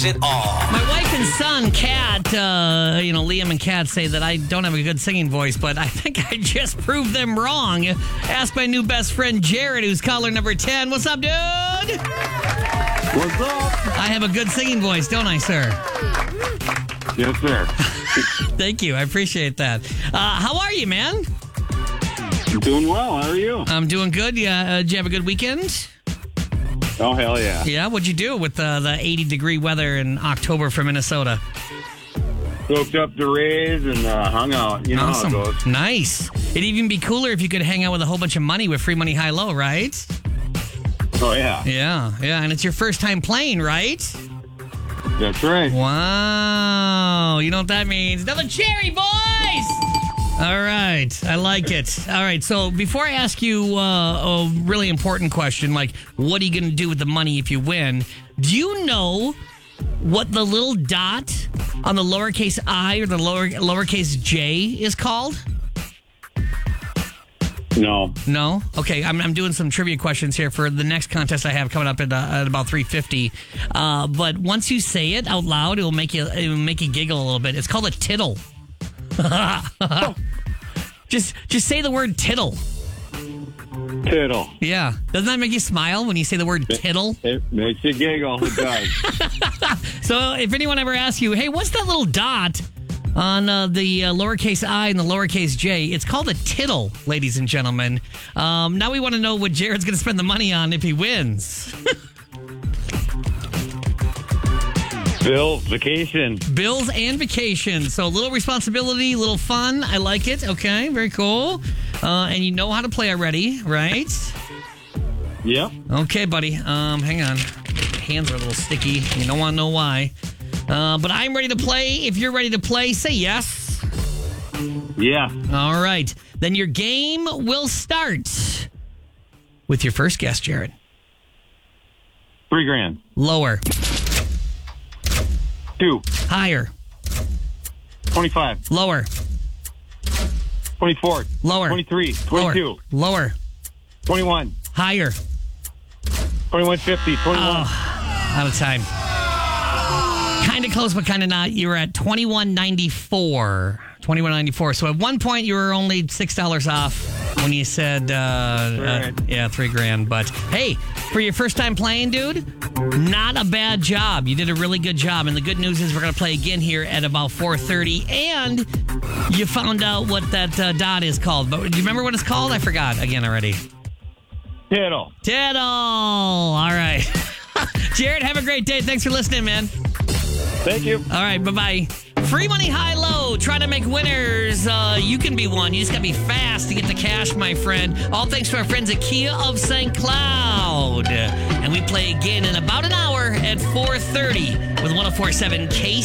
covers it all. My wife and son, Kat, Liam and Kat say that I don't have a good singing voice, but I think I just proved them wrong. Ask my new best friend, Jared, who's caller number 10. What's up, dude? What's up? I have a good singing voice, don't I, sir? Yes, sir. Thank you. I appreciate that. How are you, man? I'm doing well. How are you? I'm doing good. Yeah. Did you have a good weekend? Oh, hell yeah. Yeah. What'd you do with the 80-degree weather in October for Minnesota? Soaked up the Rays and hung out. You know Awesome. how it goes. Nice. It'd even be cooler if you could hang out with a whole bunch of money with free money high-low, right? Oh, yeah. Yeah. And it's your first time playing, right? That's right. Wow. You know what that means? Double cherry, boys! All right. I like it. All right. So before I ask you a really important question, like what are you going to do with the money if you win, do you know what the little dot on the lowercase I or the lowercase j is called? No. No? Okay, I'm doing some trivia questions here for the next contest I have coming up at about 3:50. But once you say it out loud, it will make you giggle a little bit. It's called a tittle. Just say the word tittle. Tittle. Yeah. Doesn't that make you smile when you say the word tittle? It makes you giggle. It does. So if anyone ever asks you, hey, what's that little dot on the lowercase I and the lowercase j? It's called a tittle, ladies and gentlemen. Now we want to know what Jared's going to spend the money on if he wins. Bills, vacation. Bills and vacation. So a little responsibility, a little fun. I like it. Okay, very cool. And you know how to play already, right? Yep. Okay, buddy. Hang on. Hands are a little sticky. You don't want to know why. But I'm ready to play. If you're ready to play, say yes. Yeah. All right. Then your game will start with your first guess, Jared. $3,000. Lower. 2. Higher. 25. Lower. 24. Lower. 23. 22. Lower. 21. Higher. 21.50. 21. Out of time. Kind of close, but kind of not. You were at $21.94. $21.94. So at one point, you were only $6 off when you said, $3,000. But hey, for your first time playing, dude, not a bad job. You did a really good job. And the good news is we're going to play again here at about 4:30. And you found out what that dot is called. But do you remember what it's called? I forgot again already. Tittle. Tittle. All right. Jared, have a great day. Thanks for listening, man. Thank you. All right, bye-bye. Free money high-low. Try to make winners. You can be one. You just got to be fast to get the cash, my friend. All thanks to our friends at Kia of St. Cloud. And we play again in about an hour at 4:30 with 104.7 KC.